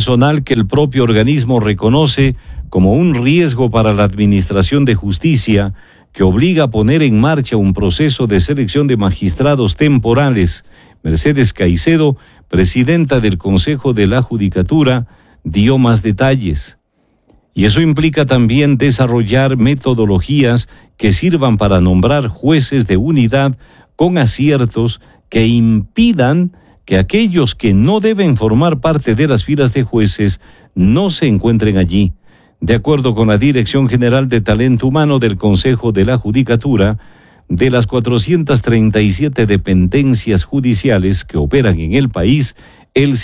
personal que el propio organismo reconoce como un riesgo para la administración de justicia, que obliga a poner en marcha un proceso de selección de magistrados temporales. Mercedes Caicedo, presidenta del Consejo de la Judicatura, dio más detalles. Y eso implica también desarrollar metodologías que sirvan para nombrar jueces de unidad con aciertos que impidan que aquellos que no deben formar parte de las filas de jueces no se encuentren allí. De acuerdo con la Dirección General de Talento Humano del Consejo de la Judicatura, de las 437 dependencias judiciales que operan en el país, el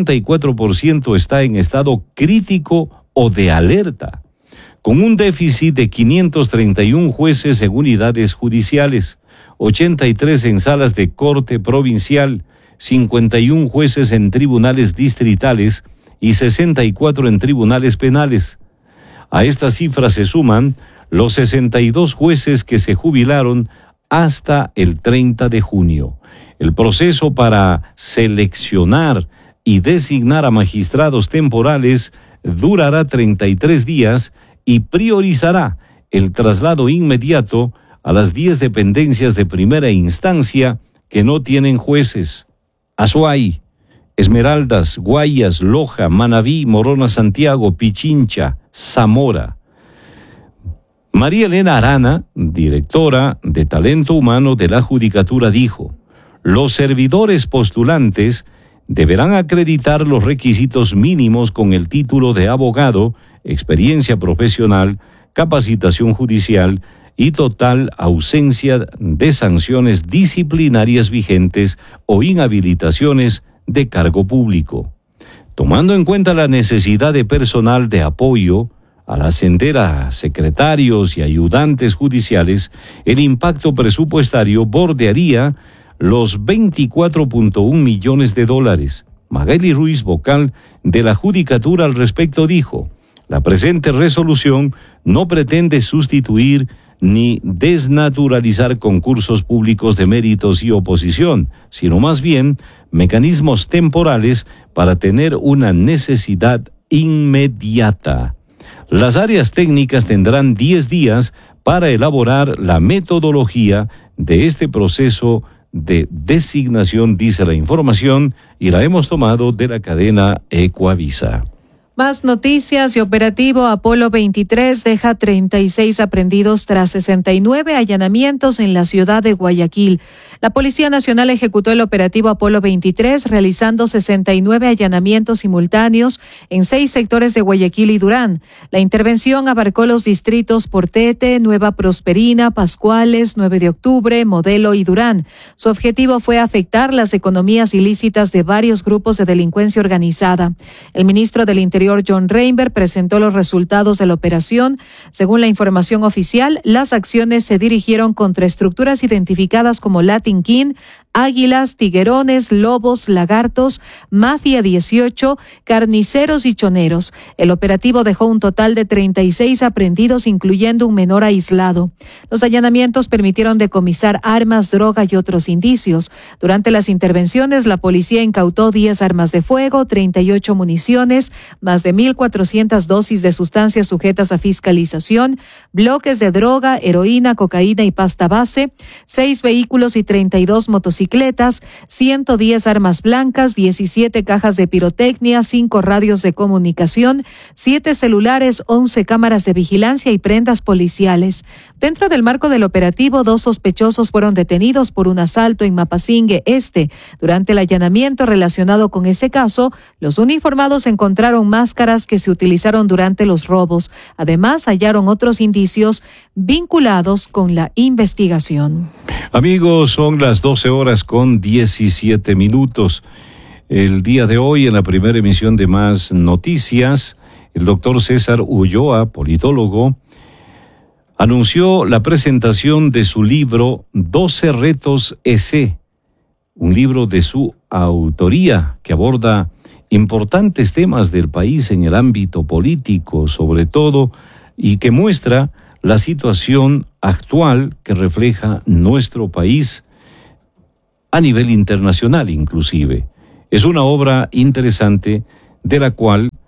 54% está en estado crítico o de alerta, con un déficit de 531 jueces en unidades judiciales, 83 en salas de corte provincial, 51 jueces en tribunales distritales y 64 en tribunales penales. A estas cifras se suman los 62 jueces que se jubilaron hasta el 30 de junio. El proceso para seleccionar y designar a magistrados temporales durará 33 días y priorizará el traslado inmediato a las 10 dependencias de primera instancia que no tienen jueces: Azuay, Esmeraldas, Guayas, Loja, Manabí, Morona Santiago, Pichincha, Zamora. María Elena Arana, directora de Talento Humano de la Judicatura, dijo: los servidores postulantes deberán acreditar los requisitos mínimos con el título de abogado, experiencia profesional, capacitación judicial y total ausencia de sanciones disciplinarias vigentes o inhabilitaciones de cargo público. Tomando en cuenta la necesidad de personal de apoyo, al ascender a secretarios y ayudantes judiciales, el impacto presupuestario bordearía los $24.1 millones. Magali Ruiz, vocal de la Judicatura, al respecto dijo: la presente resolución no pretende sustituir ni desnaturalizar concursos públicos de méritos y oposición, sino más bien mecanismos temporales para tener una necesidad inmediata. Las áreas técnicas tendrán 10 días para elaborar la metodología de este proceso de designación, dice la información, y la hemos tomado de la cadena Ecuavisa. Más noticias. Y operativo Apolo 23 deja 36 aprehendidos tras 69 allanamientos en la ciudad de Guayaquil. La Policía Nacional ejecutó el operativo Apolo 23 realizando 69 allanamientos simultáneos en 6 sectores de Guayaquil y Durán. La intervención abarcó los distritos Portete, Nueva Prosperina, Pascuales, 9 de octubre, Modelo y Durán. Su objetivo fue afectar las economías ilícitas de varios grupos de delincuencia organizada. El ministro del Interior, John Reinberg, presentó los resultados de la operación. Según la información oficial, las acciones se dirigieron contra estructuras identificadas como Latin King, Águilas, Tiguerones, Lobos, Lagartos, Mafia 18, Carniceros y Choneros. El operativo dejó un total de 36 aprehendidos, incluyendo un menor aislado. Los allanamientos permitieron decomisar armas, droga y otros indicios. Durante las intervenciones, la policía incautó 10 armas de fuego, 38 municiones, más de 1.400 dosis de sustancias sujetas a fiscalización, bloques de droga, heroína, cocaína y pasta base, 6 vehículos y 32 motocicletas, 110 armas blancas, 17 cajas de pirotecnia, 5 radios de comunicación, 7 celulares, 11 cámaras de vigilancia y prendas policiales. Dentro del marco del operativo, 2 sospechosos fueron detenidos por un asalto en Mapasingue Este. Durante el allanamiento relacionado con ese caso, los uniformados encontraron máscaras que se utilizaron durante los robos. Además, hallaron otros indicios vinculados con la investigación. Amigos, son las 12:17. El día de hoy, en la primera emisión de Más Noticias, el doctor César Ulloa, politólogo, anunció la presentación de su libro 12 retos EC, un libro de su autoría que aborda importantes temas del país en el ámbito político, sobre todo, y que muestra la situación actual que refleja nuestro país a nivel internacional inclusive. Es una obra interesante de la cual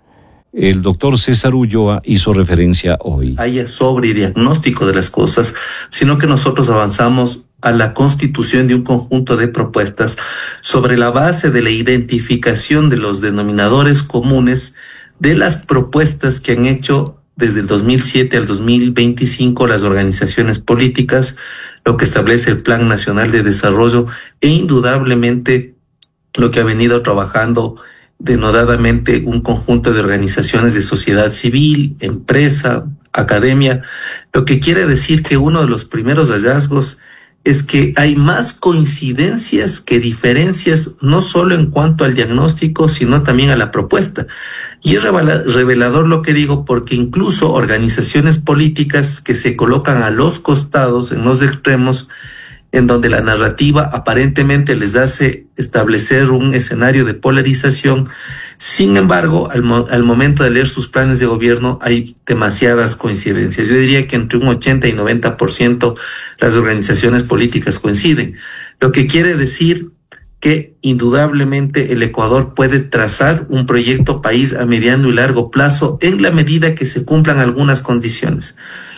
el doctor César Ulloa hizo referencia hoy. Haya sobrediagnóstico de las cosas, sino que nosotros avanzamos a la constitución de un conjunto de propuestas sobre la base de la identificación de los denominadores comunes de las propuestas que han hecho desde el 2007 al 2025 las organizaciones políticas, lo que establece el Plan Nacional de Desarrollo e indudablemente lo que ha venido trabajando denodadamente un conjunto de organizaciones de sociedad civil, empresa, academia, lo que quiere decir que uno de los primeros hallazgos es que hay más coincidencias que diferencias, no solo en cuanto al diagnóstico, sino también a la propuesta. Y es revelador lo que digo, porque incluso organizaciones políticas que se colocan a los costados, en los extremos, en donde la narrativa aparentemente les hace establecer un escenario de polarización. Sin embargo, al momento de leer sus planes de gobierno hay demasiadas coincidencias. Yo diría que entre un 80 y 90% las organizaciones políticas coinciden, lo que quiere decir que indudablemente el Ecuador puede trazar un proyecto país a mediano y largo plazo en la medida que se cumplan algunas condiciones.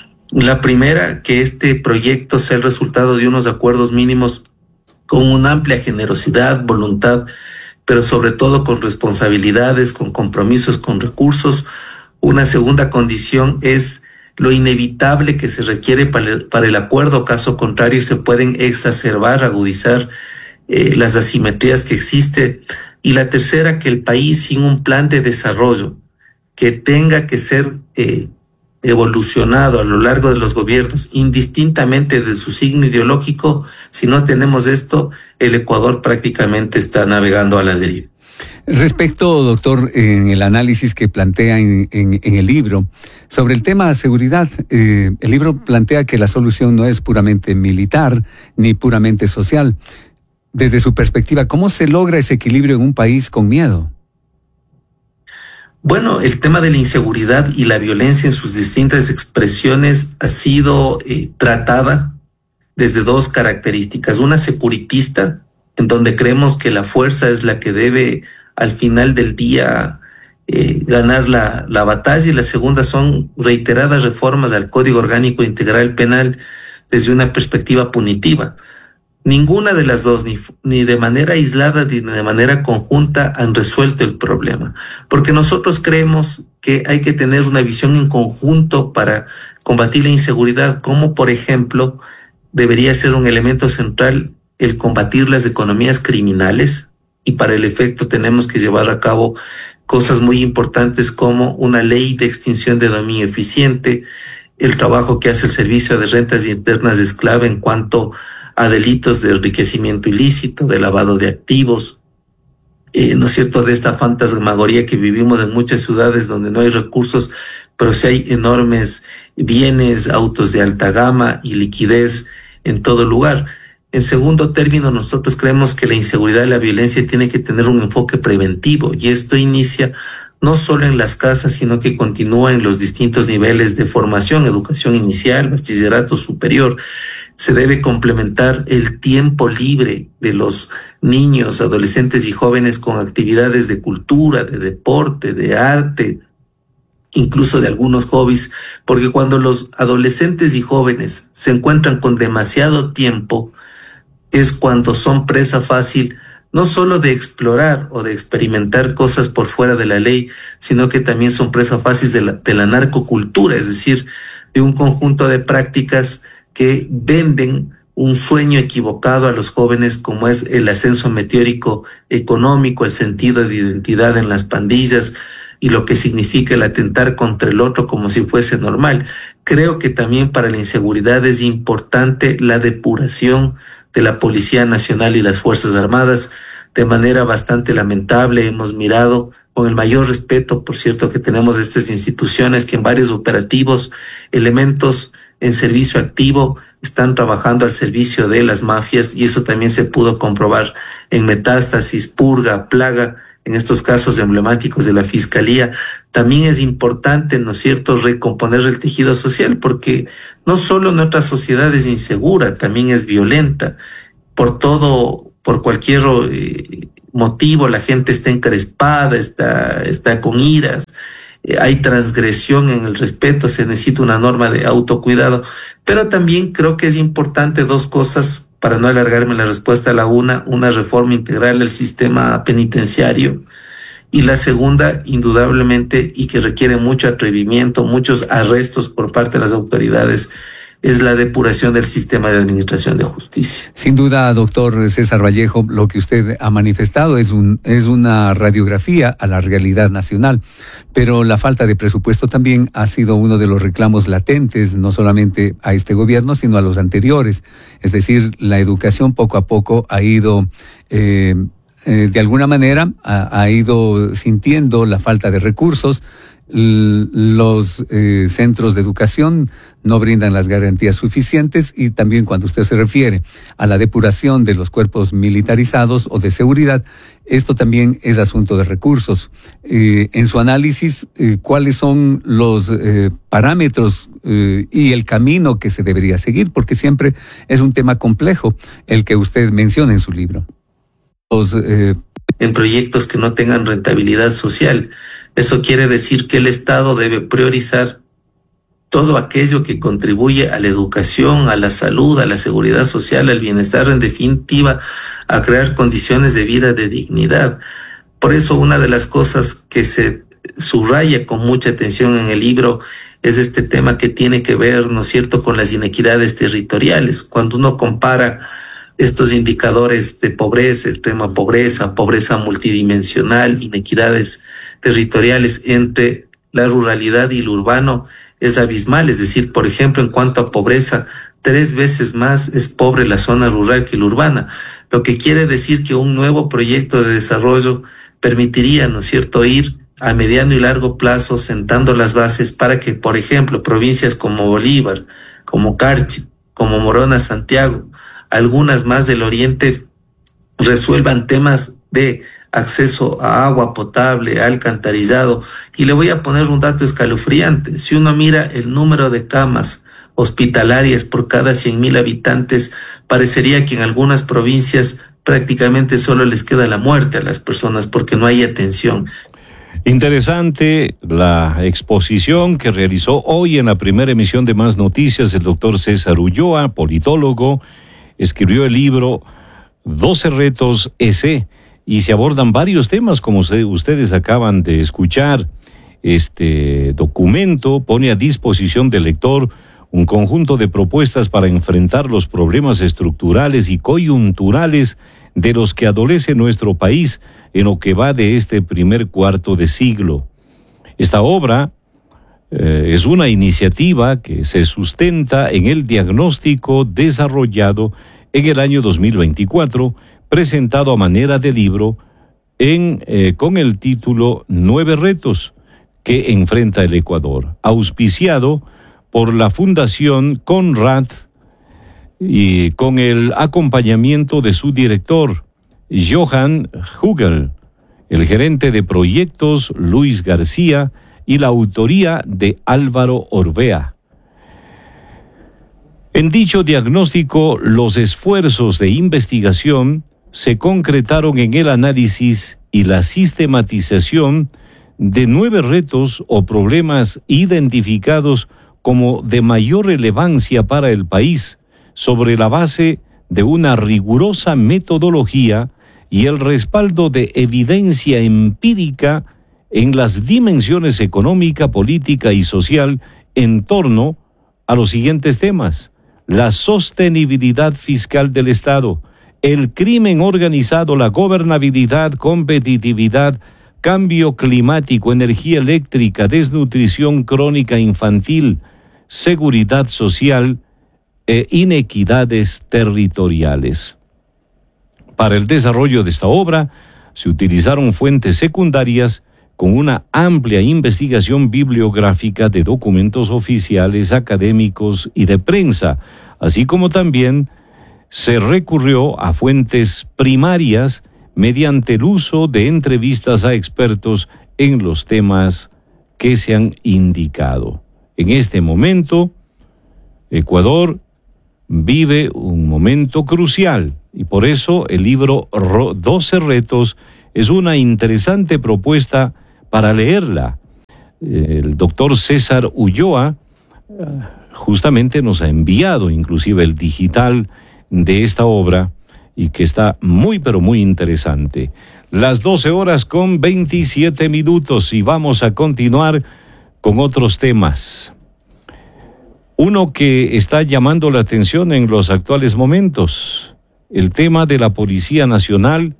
La primera, que este proyecto sea el resultado de unos acuerdos mínimos con una amplia generosidad, voluntad, pero sobre todo con responsabilidades, con compromisos, con recursos. Una segunda condición es lo inevitable que se requiere para el acuerdo, caso contrario se pueden exacerbar, agudizar las asimetrías que existen. Y la tercera, que el país sin un plan de desarrollo que tenga que ser evolucionado a lo largo de los gobiernos, indistintamente de su signo ideológico, si no tenemos esto, el Ecuador prácticamente está navegando a la deriva. Respecto, doctor, en el análisis que plantea en el libro, sobre el tema de seguridad, el libro plantea que la solución no es puramente militar ni puramente social. Desde su perspectiva, ¿cómo se logra ese equilibrio en un país con miedo? Bueno, el tema de la inseguridad y la violencia en sus distintas expresiones ha sido tratada desde dos características. Una securitista, en donde creemos que la fuerza es la que debe al final del día ganar la batalla, y la segunda son reiteradas reformas al Código Orgánico Integral Penal desde una perspectiva punitiva. Ninguna de las dos, ni de manera aislada ni de manera conjunta, han resuelto el problema, porque nosotros creemos que hay que tener una visión en conjunto para combatir la inseguridad, como por ejemplo debería ser un elemento central el combatir las economías criminales, y para el efecto tenemos que llevar a cabo cosas muy importantes como una ley de extinción de dominio eficiente, el trabajo que hace el Servicio de Rentas Internas de Esclava en cuanto a delitos de enriquecimiento ilícito, de lavado de activos, ¿no es cierto?, de esta fantasmagoría que vivimos en muchas ciudades donde no hay recursos, pero sí hay enormes bienes, autos de alta gama y liquidez en todo lugar. En segundo término, nosotros creemos que la inseguridad y la violencia tiene que tener un enfoque preventivo, y esto inicia no solo en las casas, sino que continúa en los distintos niveles de formación, educación inicial, bachillerato superior. Se debe complementar el tiempo libre de los niños, adolescentes y jóvenes con actividades de cultura, de deporte, de arte, incluso de algunos hobbies, porque cuando los adolescentes y jóvenes se encuentran con demasiado tiempo, es cuando son presa fácil no solo de explorar o de experimentar cosas por fuera de la ley, sino que también son presa fácil de la narcocultura, es decir, de un conjunto de prácticas que venden un sueño equivocado a los jóvenes, como es el ascenso meteórico económico, el sentido de identidad en las pandillas y lo que significa el atentar contra el otro como si fuese normal. Creo que también para la inseguridad es importante la depuración de la Policía Nacional y las Fuerzas Armadas. De manera bastante lamentable hemos mirado, con el mayor respeto, por cierto, que tenemos de estas instituciones, que en varios operativos, elementos en servicio activo están trabajando al servicio de las mafias, y eso también se pudo comprobar en Metástasis, Purga, Plaga, en estos casos emblemáticos de la Fiscalía. También es importante, ¿no es cierto?, recomponer el tejido social, porque no solo nuestra sociedad es insegura, también es violenta. Por cualquier motivo, la gente está encrespada, está con iras. hay transgresión en el respeto, se necesita una norma de autocuidado. Pero también creo que es importante dos cosas, para no alargarme la respuesta. Una reforma integral del sistema penitenciario, y la segunda, indudablemente, y que requiere mucho atrevimiento, muchos arrestos por parte de las autoridades, es la depuración del sistema de administración de justicia. Sin duda, doctor César Vallejo, lo que usted ha manifestado es una radiografía a la realidad nacional, pero la falta de presupuesto también ha sido uno de los reclamos latentes, no solamente a este gobierno, sino a los anteriores. Es decir, la educación poco a poco ha ido de alguna manera ha ido sintiendo la falta de recursos. Los centros de educación no brindan las garantías suficientes, y también cuando usted se refiere a la depuración de los cuerpos militarizados o de seguridad, esto también es asunto de recursos. En su análisis, ¿cuáles son los parámetros y el camino que se debería seguir? Porque siempre es un tema complejo el que usted menciona en su libro. En proyectos que no tengan rentabilidad social. Eso quiere decir que el Estado debe priorizar todo aquello que contribuye a la educación, a la salud, a la seguridad social, al bienestar, en definitiva, a crear condiciones de vida de dignidad. Por eso, una de las cosas que se subraya con mucha atención en el libro es este tema que tiene que ver, ¿no es cierto?, con las inequidades territoriales. Cuando uno compara estos indicadores de pobreza, extrema pobreza, pobreza multidimensional, inequidades territoriales entre la ruralidad y lo urbano, es abismal. Es decir, por ejemplo, en cuanto a pobreza, 3 veces más es pobre la zona rural que la urbana, lo que quiere decir que un nuevo proyecto de desarrollo permitiría, ¿no es cierto?, ir a mediano y largo plazo sentando las bases para que, por ejemplo, provincias como Bolívar, como Carchi, como Morona, Santiago, algunas más del oriente, resuelvan temas de acceso a agua potable, a alcantarillado. Y le voy a poner un dato escalofriante. Si uno mira el número de camas hospitalarias por cada 100.000 habitantes, parecería que en algunas provincias prácticamente solo les queda la muerte a las personas porque no hay atención. Interesante la exposición que realizó hoy en la primera emisión de Más Noticias el doctor César Ulloa, politólogo. Escribió el libro 12 retos EC, y se abordan varios temas, como ustedes acaban de escuchar. Este documento pone a disposición del lector un conjunto de propuestas para enfrentar los problemas estructurales y coyunturales de los que adolece nuestro país en lo que va de este primer cuarto de siglo. Esta obra es una iniciativa que se sustenta en el diagnóstico desarrollado en el año 2024, presentado a manera de libro con el título 9 retos que enfrenta el Ecuador, auspiciado por la Fundación Conrad y con el acompañamiento de su director, Johan Hugel, el gerente de proyectos, Luis García, y la autoría de Álvaro Orbea. En dicho diagnóstico, los esfuerzos de investigación se concretaron en el análisis y la sistematización de 9 retos o problemas identificados como de mayor relevancia para el país, sobre la base de una rigurosa metodología y el respaldo de evidencia empírica en las dimensiones económica, política y social en torno a los siguientes temas: la sostenibilidad fiscal del Estado, el crimen organizado, la gobernabilidad, competitividad, cambio climático, energía eléctrica, desnutrición crónica infantil, seguridad social e inequidades territoriales. Para el desarrollo de esta obra se utilizaron fuentes secundarias con una amplia investigación bibliográfica de documentos oficiales, académicos y de prensa, así como también se recurrió a fuentes primarias mediante el uso de entrevistas a expertos en los temas que se han indicado. En este momento, Ecuador vive un momento crucial y por eso el libro 12 retos es una interesante propuesta para leerla. El doctor César Ulloa justamente nos ha enviado inclusive el digital de esta obra y que está muy pero muy interesante. Las 12:27 y vamos a continuar con otros temas. Uno que está llamando la atención en los actuales momentos, el tema de la Policía Nacional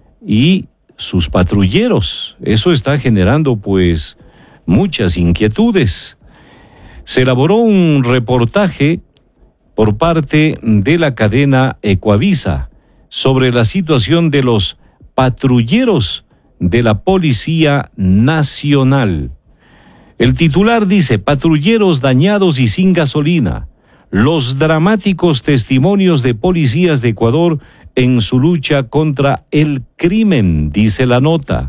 y sus patrulleros. Eso está generando pues muchas inquietudes. Se elaboró un reportaje por parte de la cadena Ecuavisa sobre la situación de los patrulleros de la Policía Nacional. El titular dice: patrulleros dañados y sin gasolina. Los dramáticos testimonios de policías de Ecuador en su lucha contra el crimen, dice la nota.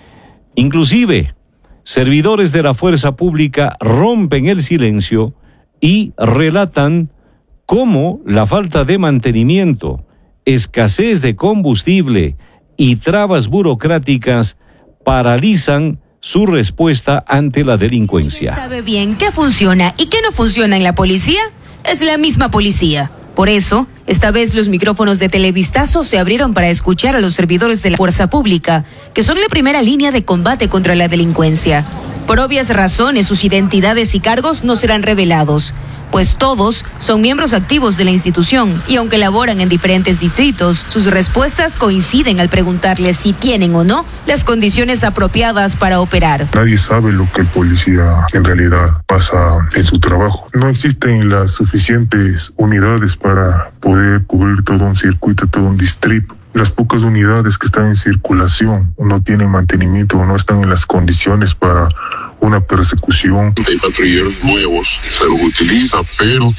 Inclusive, servidores de la fuerza pública rompen el silencio y relatan cómo la falta de mantenimiento, escasez de combustible y trabas burocráticas paralizan su respuesta ante la delincuencia. ¿Sabe bien qué funciona y qué no funciona en la policía? Es la misma policía. Por eso, esta vez los micrófonos de Televistazo se abrieron para escuchar a los servidores de la fuerza pública, que son la primera línea de combate contra la delincuencia. Por obvias razones, sus identidades y cargos no serán revelados, pues todos son miembros activos de la institución y aunque laboran en diferentes distritos, sus respuestas coinciden al preguntarles si tienen o no las condiciones apropiadas para operar. Nadie sabe lo que el policía en realidad pasa en su trabajo. No existen las suficientes unidades para poder cubrir todo un circuito, todo un distrito. Las pocas unidades que están en circulación no tienen mantenimiento o no están en las condiciones para una persecución. Hay patrulleros nuevos, se los utiliza, pero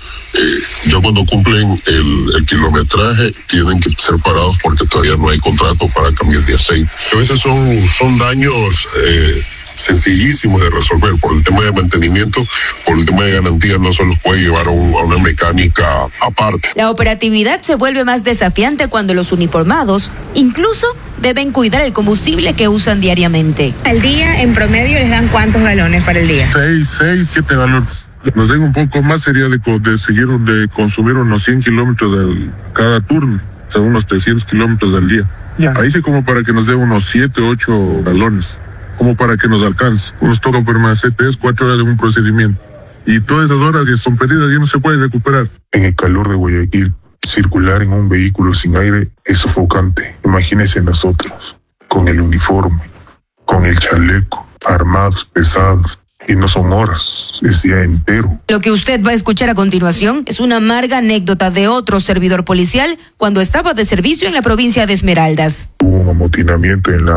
ya cuando cumplen el kilometraje tienen que ser parados porque todavía no hay contrato para cambiar de aceite. A veces son daños sencillísimos de resolver. Por el tema de mantenimiento, por el tema de garantía, no se los puede llevar a una mecánica aparte. La operatividad se vuelve más desafiante cuando los uniformados incluso deben cuidar el combustible que usan diariamente. Al día, en promedio, ¿les dan cuántos galones para el día? 7 galones. Nos den un poco más, sería de consumir unos 100 kilómetros cada turno, o sea, unos 300 kilómetros al día. Ya. Ahí sí como para que nos dé unos 7, 8 galones. Como para que nos alcance. Nos toca permanecer 3, 4 horas de un procedimiento. Y todas esas horas que son perdidas ya no se pueden recuperar. En el calor de Guayaquil, circular en un vehículo sin aire es sofocante. Imagínense nosotros, con el uniforme, con el chaleco, armados, pesados. Y no son horas, es día entero. Lo que usted va a escuchar a continuación es una amarga anécdota de otro servidor policial cuando estaba de servicio en la provincia de Esmeraldas. Hubo un amotinamiento en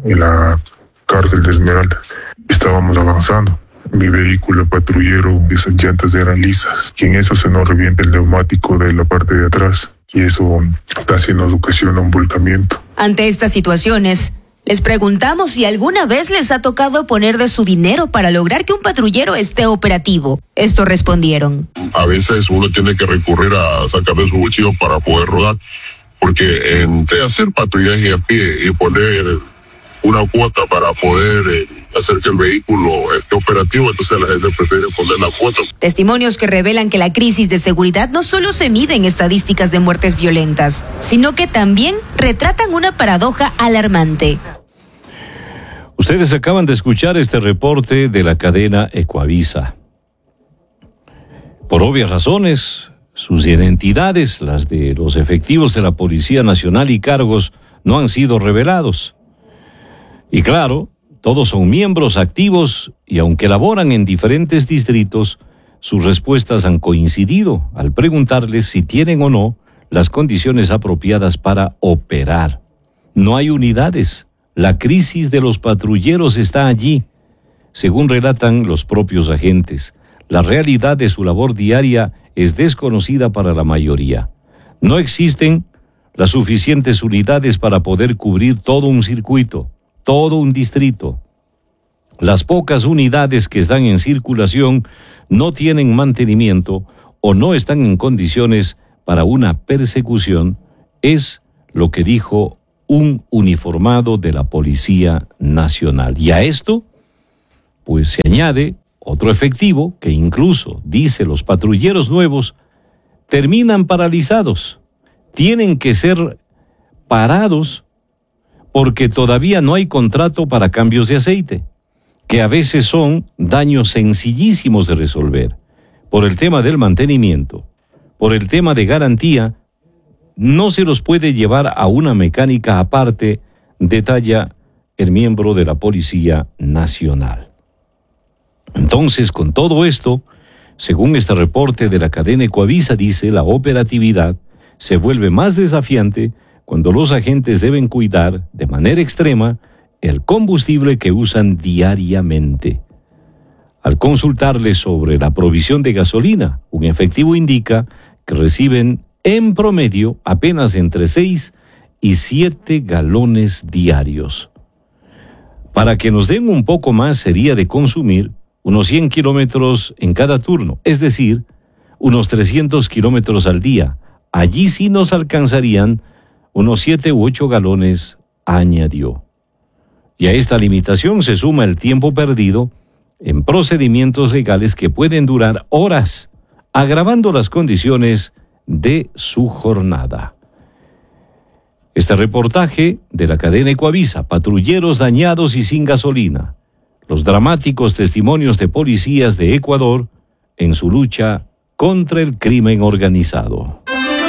la cárcel de Esmeraldas. Estábamos avanzando. Mi vehículo patrullero, esas llantas eran lisas. Y en eso se nos revienta el neumático de la parte de atrás. Y eso casi nos ocasiona un volcamiento. Ante estas situaciones, les preguntamos si alguna vez les ha tocado poner de su dinero para lograr que un patrullero esté operativo. Esto respondieron. A veces uno tiene que recurrir a sacar de su bolsillo para poder rodar. Porque entre hacer patrullaje a pie y poner una cuota para poder hacer que el vehículo esté operativo, entonces la gente prefiere poner la cuota. Testimonios que revelan que la crisis de seguridad no solo se mide en estadísticas de muertes violentas, sino que también retratan una paradoja alarmante. Ustedes acaban de escuchar este reporte de la cadena Ecuavisa. Por obvias razones, sus identidades, las de los efectivos de la Policía Nacional y cargos, no han sido revelados. Y claro, todos son miembros activos y aunque laboran en diferentes distritos, sus respuestas han coincidido al preguntarles si tienen o no las condiciones apropiadas para operar. No hay unidades. La crisis de los patrulleros está allí. Según relatan los propios agentes, la realidad de su labor diaria es desconocida para la mayoría. No existen las suficientes unidades para poder cubrir todo un circuito, todo un distrito. Las pocas unidades que están en circulación no tienen mantenimiento o no están en condiciones para una persecución, es lo que dijo un uniformado de la Policía Nacional. Y a esto, pues pues se añade otro efectivo que incluso, dice los patrulleros nuevos, terminan paralizados. Tienen que ser parados porque todavía no hay contrato para cambios de aceite, que a veces son daños sencillísimos de resolver. Por el tema del mantenimiento, por el tema de garantía, no se los puede llevar a una mecánica aparte, detalla el miembro de la Policía Nacional. Entonces, con todo esto, según este reporte de la cadena Ecoavisa, dice, la operatividad se vuelve más desafiante cuando los agentes deben cuidar de manera extrema el combustible que usan diariamente. Al consultarles sobre la provisión de gasolina, un efectivo indica que reciben en promedio apenas entre 6 y 7 galones diarios. Para que nos den un poco más sería de consumir unos 100 kilómetros en cada turno, es decir, unos 300 kilómetros al día. Allí sí nos alcanzarían unos 7 u 8 galones, añadió. Y a esta limitación se suma el tiempo perdido en procedimientos legales que pueden durar horas, agravando las condiciones de su jornada. Este reportaje de la cadena Ecoavisa, patrulleros dañados y sin gasolina, los dramáticos testimonios de policías de Ecuador en su lucha contra el crimen organizado.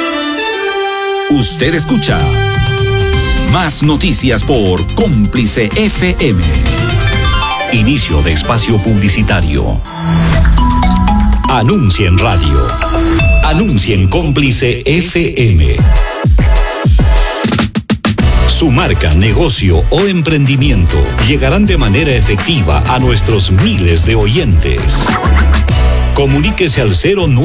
Usted escucha más noticias por Cómplice FM. Inicio de espacio publicitario. Anuncia en radio. Anuncia en Cómplice FM. Su marca, negocio o emprendimiento llegarán de manera efectiva a nuestros miles de oyentes. Comuníquese al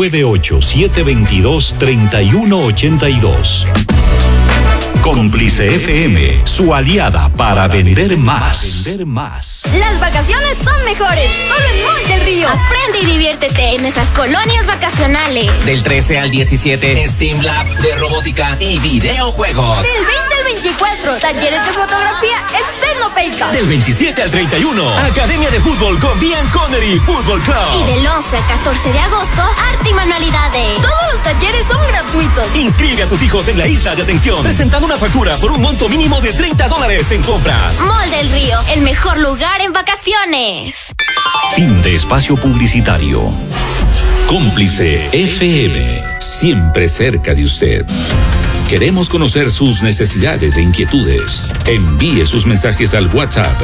098-722-3182. Cómplice FM, su aliada para vender más. Las vacaciones son mejores, solo en Mall del Río. Aprende y diviértete en nuestras colonias vacacionales. Del 13 al 17, Steam Lab de robótica y videojuegos. Del 20 al 24, talleres de fotografía Estenopeica. Del 27 al 31, Academia de Fútbol con Bian Connery Fútbol Club. Y del 11 al 14 de agosto, arte y manualidades. Todos los talleres son gratuitos. Inscribe a tus hijos en la isla de atención, presentando una factura por un monto mínimo de $30 en compras. Mall del Río, el mejor lugar en vacaciones. Fin de espacio publicitario. Cómplice FM, siempre cerca de usted. Queremos conocer sus necesidades e inquietudes. Envíe sus mensajes al WhatsApp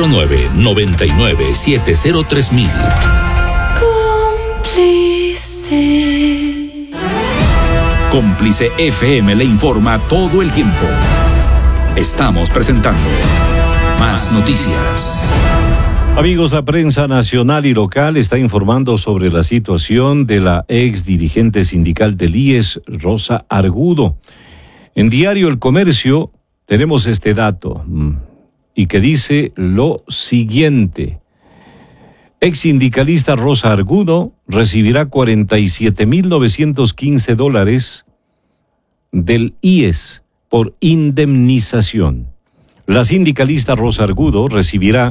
0999703000. Cómplice. Cómplice FM le informa todo el tiempo. Estamos presentando Más Noticias. Amigos, la prensa nacional y local está informando sobre la situación de la ex dirigente sindical del IES, Rosa Argudo. En Diario El Comercio tenemos este dato y que dice lo siguiente. Ex sindicalista Rosa Argudo recibirá $47,915 del IES por indemnización. La sindicalista Rosa Argudo recibirá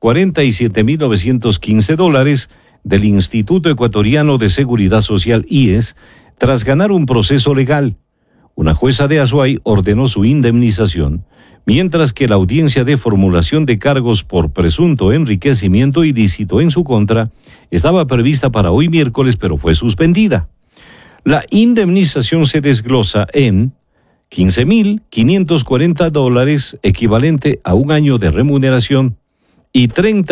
$47,915 del Instituto Ecuatoriano de Seguridad Social IES tras ganar un proceso legal. Una jueza de Azuay ordenó su indemnización, mientras que la audiencia de formulación de cargos por presunto enriquecimiento ilícito en su contra estaba prevista para hoy miércoles, pero fue suspendida. La indemnización se desglosa en $15,540, equivalente a un año de remuneración, y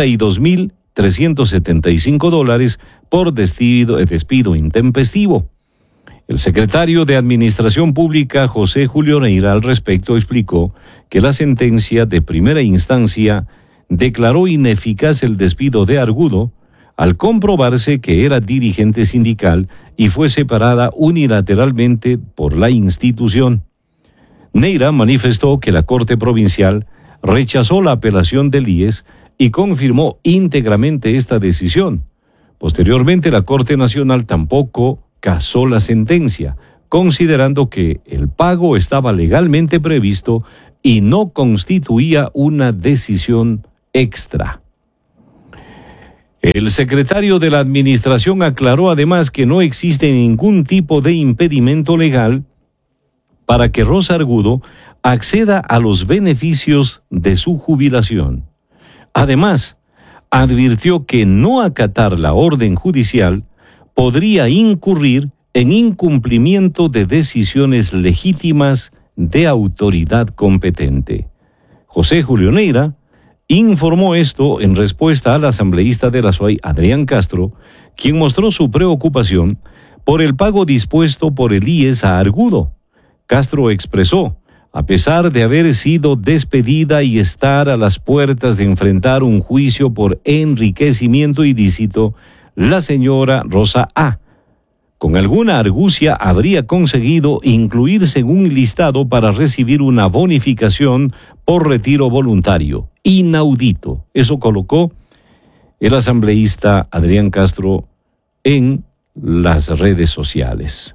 $32,375 por despido intempestivo. El secretario de Administración Pública, José Julio Neira, al respecto explicó que la sentencia de primera instancia declaró ineficaz el despido de Argudo al comprobarse que era dirigente sindical y fue separada unilateralmente por la institución. Neira manifestó que la Corte Provincial rechazó la apelación del IES y confirmó íntegramente esta decisión. Posteriormente, la Corte Nacional tampoco casó la sentencia, considerando que el pago estaba legalmente previsto y no constituía una decisión extra. El secretario de la Administración aclaró además que no existe ningún tipo de impedimento legal para que Rosa Argudo acceda a los beneficios de su jubilación. Además, advirtió que no acatar la orden judicial podría incurrir en incumplimiento de decisiones legítimas de autoridad competente. José Julio Neira informó esto en respuesta al asambleísta de la SUAY, Adrián Castro, quien mostró su preocupación por el pago dispuesto por el IES a Argudo. Castro expresó: a pesar de haber sido despedida y estar a las puertas de enfrentar un juicio por enriquecimiento ilícito, la señora Rosa A., con alguna argucia, habría conseguido incluirse en un listado para recibir una bonificación por retiro voluntario. Inaudito. Eso colocó el asambleísta Adrián Castro en las redes sociales.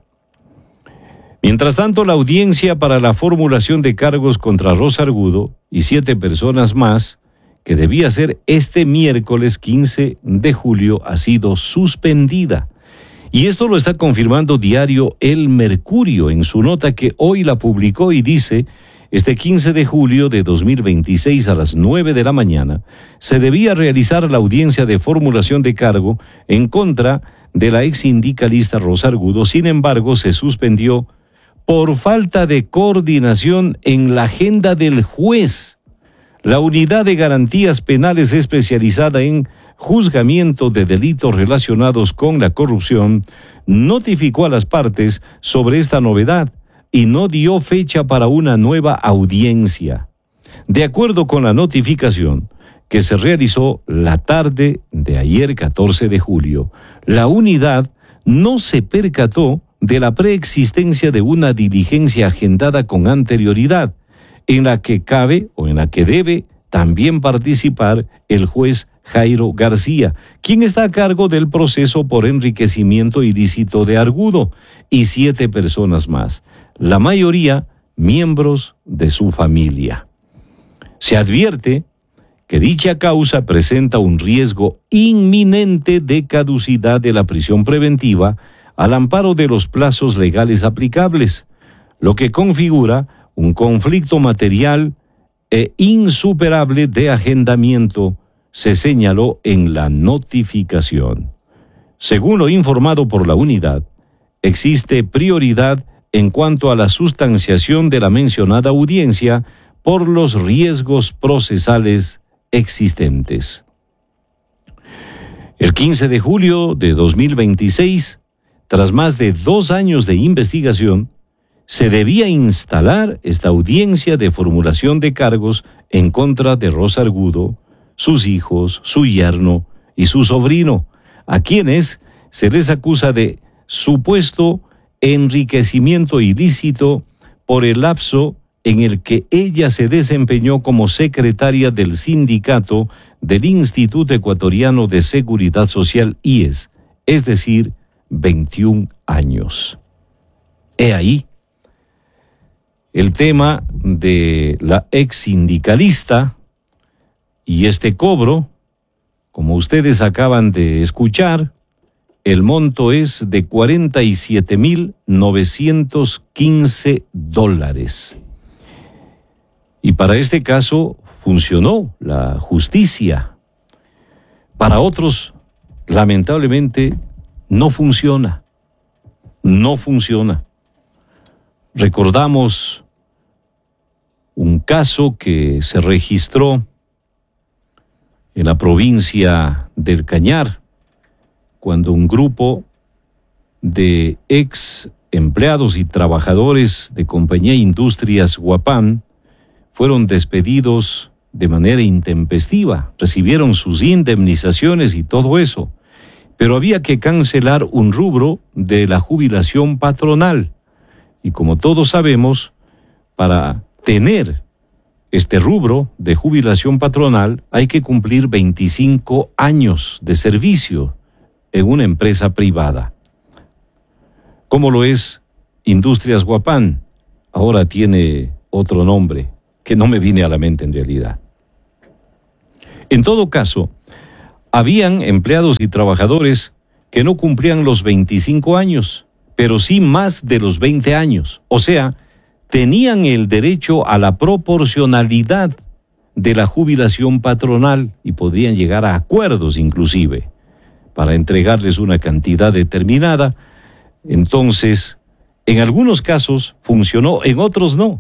Mientras tanto, la audiencia para la formulación de cargos contra Rosa Argudo y 7 personas más, que debía ser este miércoles 15 de julio, ha sido suspendida. Y esto lo está confirmando diario El Mercurio en su nota que hoy la publicó y dice: este 15 de julio de 2026 a las 9 de la mañana se debía realizar la audiencia de formulación de cargo en contra de la ex sindicalista Rosa Argudo. Sin embargo, se suspendió por falta de coordinación en la agenda del juez. La Unidad de Garantías Penales especializada en juzgamiento de delitos relacionados con la corrupción notificó a las partes sobre esta novedad y no dio fecha para una nueva audiencia. De acuerdo con la notificación que se realizó la tarde de ayer 14 de julio, la unidad no se percató de la preexistencia de una diligencia agendada con anterioridad, en la que cabe o en la que debe también participar el juez Jairo García, quien está a cargo del proceso por enriquecimiento ilícito de Argudo, y 7 personas más, la mayoría miembros de su familia. Se advierte que dicha causa presenta un riesgo inminente de caducidad de la prisión preventiva al amparo de los plazos legales aplicables, lo que configura un conflicto material e insuperable de agendamiento, se señaló en la notificación. Según lo informado por la unidad, existe prioridad en cuanto a la sustanciación de la mencionada audiencia por los riesgos procesales existentes. El 15 de julio de 2026, tras más de 2 años de investigación, se debía instalar esta audiencia de formulación de cargos en contra de Rosa Argudo, sus hijos, su yerno y su sobrino, a quienes se les acusa de supuesto enriquecimiento ilícito por el lapso en el que ella se desempeñó como secretaria del sindicato del Instituto Ecuatoriano de Seguridad Social, IES, es decir, 21 años. He ahí el tema de la ex sindicalista y este cobro. Como ustedes acaban de escuchar, el monto es de $47,915. Y para este caso funcionó la justicia. Para otros, lamentablemente, no funciona. No funciona. Recordamos un caso que se registró en la provincia del Cañar, cuando un grupo de ex empleados y trabajadores de Compañía Industrias Guapán fueron despedidos de manera intempestiva, recibieron sus indemnizaciones y todo eso, pero había que cancelar un rubro de la jubilación patronal. Y como todos sabemos, para tener este rubro de jubilación patronal hay que cumplir 25 años de servicio en una empresa privada, como lo es Industrias Guapán. Ahora tiene otro nombre que no me viene a la mente en realidad. En todo caso, Habían empleados y trabajadores que no cumplían los 25 años, pero sí más de los 20 años. O sea, tenían el derecho a la proporcionalidad de la jubilación patronal y podían llegar a acuerdos inclusive para entregarles una cantidad determinada. Entonces, en algunos casos funcionó, en otros no.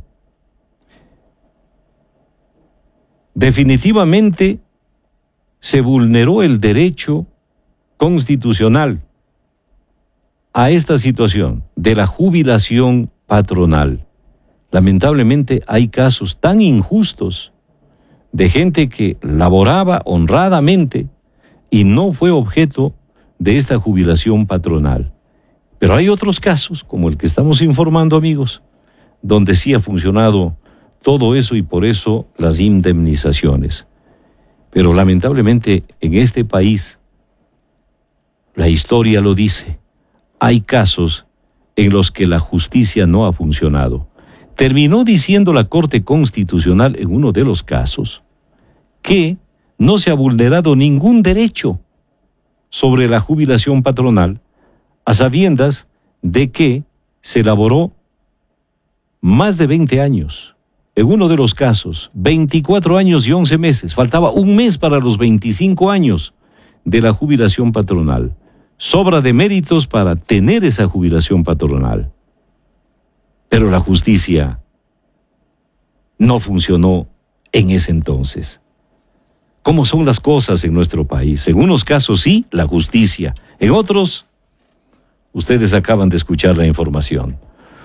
Definitivamente se vulneró el derecho constitucional a esta situación de la jubilación patronal. Lamentablemente hay casos tan injustos de gente que laboraba honradamente y no fue objeto de esta jubilación patronal. Pero hay otros casos, como el que estamos informando, amigos, donde sí ha funcionado todo eso y por eso las indemnizaciones. Pero lamentablemente en este país, la historia lo dice, hay casos en los que la justicia no ha funcionado. Terminó diciendo la Corte Constitucional en uno de los casos que no se ha vulnerado ningún derecho sobre la jubilación patronal, a sabiendas de que se elaboró más de 20 años. En uno de los casos, 24 años y 11 meses. Faltaba un mes para los 25 años de la jubilación patronal. Sobra de méritos para tener esa jubilación patronal. Pero la justicia no funcionó en ese entonces. ¿Cómo son las cosas en nuestro país? En unos casos sí, la justicia. En otros, ustedes acaban de escuchar la información.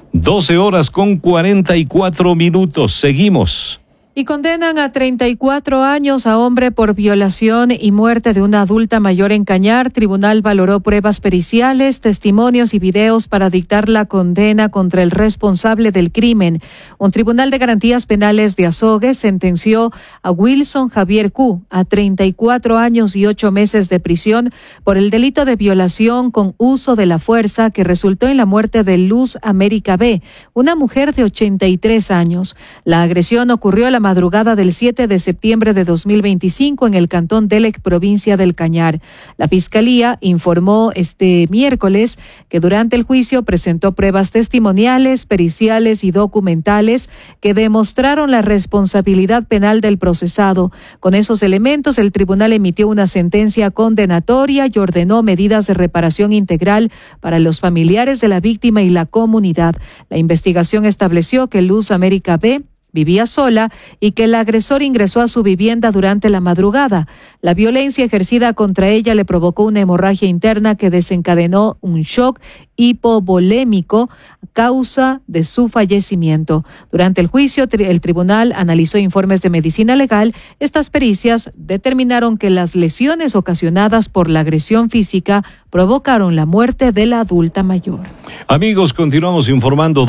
12:44. Seguimos. Y condenan a 34 años a hombre por violación y muerte de una adulta mayor en Cañar. Tribunal valoró pruebas periciales, testimonios y videos para dictar la condena contra el responsable del crimen. Un tribunal de garantías penales de Azogues sentenció a Wilson Javier Q. a 34 años y 8 meses de prisión por el delito de violación con uso de la fuerza que resultó en la muerte de Luz América B., una mujer de 83 años. La agresión ocurrió la madrugada del 7 de septiembre de 2025 en el cantón Delec, provincia del Cañar. La Fiscalía informó este miércoles que durante el juicio presentó pruebas testimoniales, periciales y documentales que demostraron la responsabilidad penal del procesado. Con esos elementos, el tribunal emitió una sentencia condenatoria y ordenó medidas de reparación integral para los familiares de la víctima y la comunidad. La investigación estableció que Luz América B. vivía sola y que el agresor ingresó a su vivienda durante la madrugada. La violencia ejercida contra ella le provocó una hemorragia interna que desencadenó un shock hipovolémico, causa de su fallecimiento. Durante el juicio, el tribunal analizó informes de medicina legal. Estas pericias determinaron que las lesiones ocasionadas por la agresión física provocaron la muerte de la adulta mayor. Amigos, continuamos informando.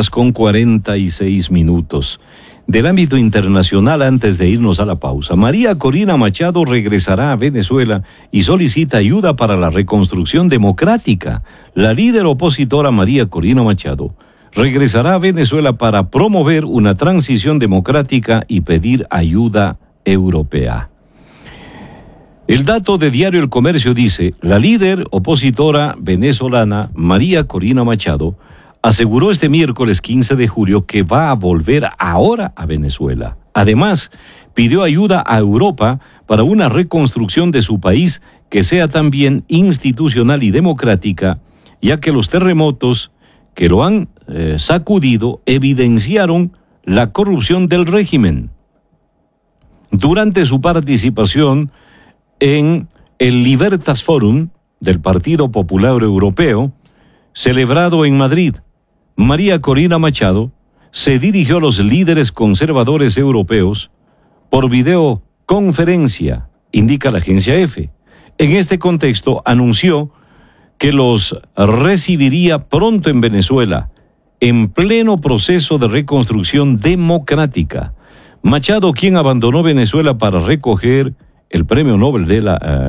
12:46. Del ámbito internacional, antes de irnos a la pausa, María Corina Machado regresará a Venezuela y solicita ayuda para la reconstrucción democrática. La líder opositora María Corina Machado regresará a Venezuela para promover una transición democrática y pedir ayuda europea. El dato de Diario El Comercio dice: la líder opositora venezolana María Corina Machado aseguró este miércoles 15 de julio que va a volver ahora a Venezuela. Además, pidió ayuda a Europa para una reconstrucción de su país que sea también institucional y democrática, ya que los terremotos que lo han sacudido evidenciaron la corrupción del régimen. Durante su participación en el Libertas Forum del Partido Popular Europeo, celebrado en Madrid, María Corina Machado se dirigió a los líderes conservadores europeos por videoconferencia, indica la agencia EFE. En este contexto, anunció que los recibiría pronto en Venezuela, en pleno proceso de reconstrucción democrática. Machado, quien abandonó Venezuela para recoger el Premio Nobel de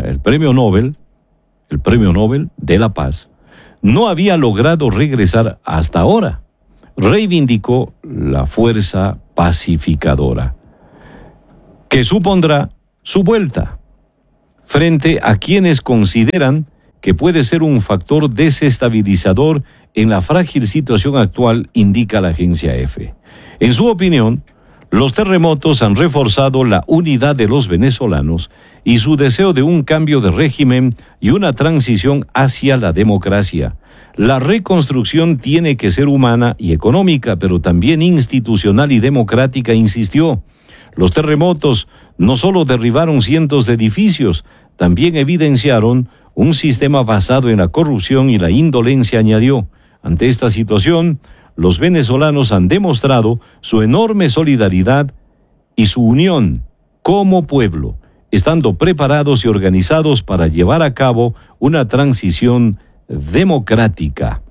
la Paz, no había logrado regresar hasta ahora. Reivindicó la fuerza pacificadora que supondrá su vuelta. frente a quienes consideran que puede ser un factor desestabilizador en la frágil situación actual, indica la agencia EFE. En su opinión, los terremotos han reforzado la unidad de los venezolanos y su deseo de un cambio de régimen y una transición hacia la democracia. La reconstrucción tiene que ser humana y económica, pero también institucional y democrática, insistió. Los terremotos no solo derribaron cientos de edificios, también evidenciaron un sistema basado en la corrupción y la indolencia, añadió. Ante esta situación, los venezolanos han demostrado su enorme solidaridad y su unión como pueblo, estando preparados y organizados para llevar a cabo una transición democrática.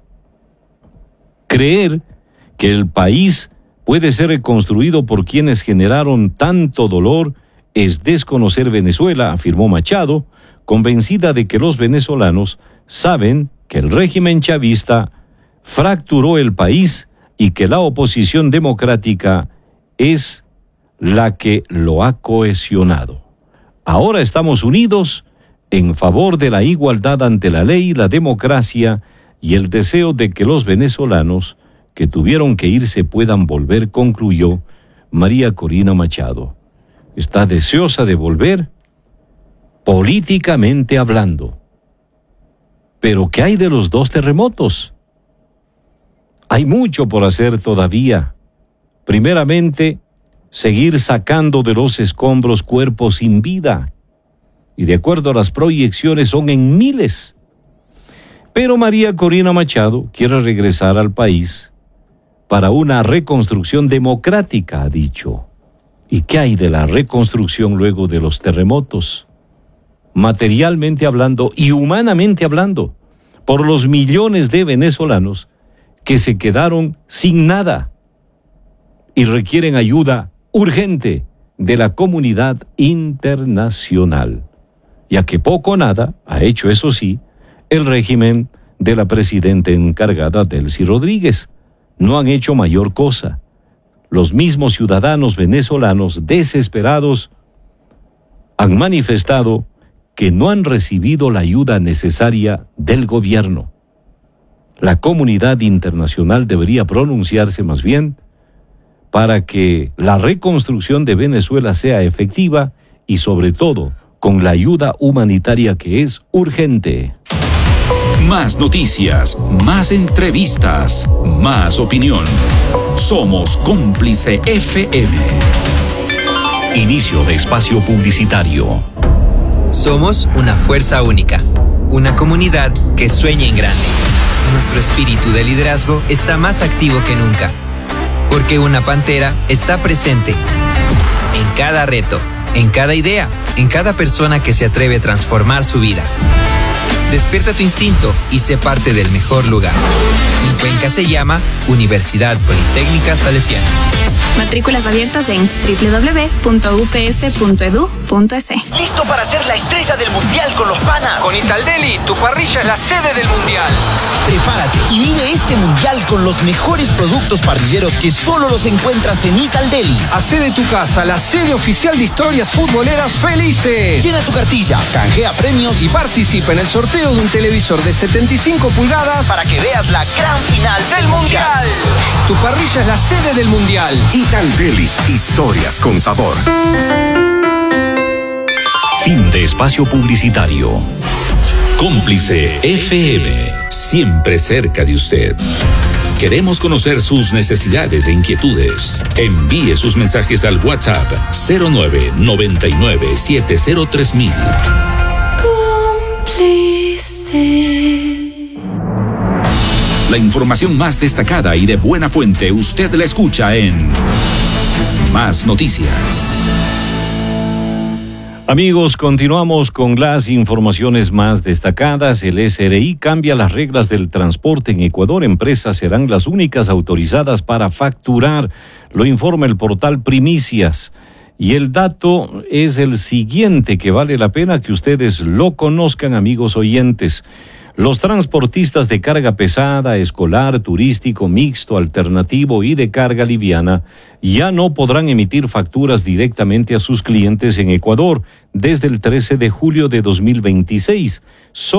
Creer que el país puede ser reconstruido por quienes generaron tanto dolor es desconocer Venezuela, afirmó Machado, convencida de que los venezolanos saben que el régimen chavista fracturó el país y que la oposición democrática es la que lo ha cohesionado. Ahora estamos unidos en favor de la igualdad ante la ley, la democracia y el deseo de que los venezolanos que tuvieron que irse puedan volver, concluyó María Corina Machado. Está deseosa de volver, políticamente hablando. Pero ¿qué hay de los 2 terremotos? Hay mucho por hacer todavía. Primeramente, seguir sacando de los escombros cuerpos sin vida. Y de acuerdo a las proyecciones son en miles. Pero María Corina Machado quiere regresar al país para una reconstrucción democrática, ha dicho. ¿Y qué hay de la reconstrucción luego de los terremotos? Materialmente hablando y humanamente hablando, por los millones de venezolanos que se quedaron sin nada y requieren ayuda urgente de la comunidad internacional, ya que poco o nada ha hecho, eso sí, el régimen de la presidenta encargada Delcy Rodríguez. No han hecho mayor cosa. Los mismos ciudadanos venezolanos desesperados han manifestado que no han recibido la ayuda necesaria del gobierno. La comunidad internacional debería pronunciarse más bien para que la reconstrucción de Venezuela sea efectiva y sobre todo con la ayuda humanitaria que es urgente. Más noticias, más entrevistas, más opinión. Somos Cómplice FM. Inicio de espacio publicitario. Somos una fuerza única, una comunidad que sueña en grande. Nuestro espíritu de liderazgo está más activo que nunca, porque una pantera está presente en cada reto, en cada idea, en cada persona que se atreve a transformar su vida. Despierta tu instinto y sé parte del mejor lugar. En Cuenca se llama Universidad Politécnica Salesiana. Matrículas abiertas en www.ups.edu.es. ¿Listo para ser la estrella del mundial con los panas? Con Italdeli, tu parrilla es la sede del mundial. Prepárate y vive este mundial con los mejores productos parrilleros que solo los encuentras en Italdeli. Hacé de tu casa la sede oficial de historias futboleras felices. Llena tu cartilla, canjea premios y participa en el sorteo de un televisor de 75 pulgadas para que veas la gran final del mundial. Tu parrilla es la sede del mundial. Italdeli, historias con sabor. Fin de espacio publicitario. Cómplice FM, siempre cerca de usted. Queremos conocer sus necesidades e inquietudes. Envíe sus mensajes al WhatsApp 0999703000. La información más destacada y de buena fuente usted la escucha en Más Noticias. Amigos, continuamos con las informaciones más destacadas. El SRI cambia las reglas del transporte en Ecuador. Empresas serán las únicas autorizadas para facturar. Lo informa el portal Primicias. Y el dato es el siguiente, que vale la pena que ustedes lo conozcan, amigos oyentes. Los transportistas de carga pesada, escolar, turístico, mixto, alternativo y de carga liviana ya no podrán emitir facturas directamente a sus clientes en Ecuador desde el 13 de julio de 2026,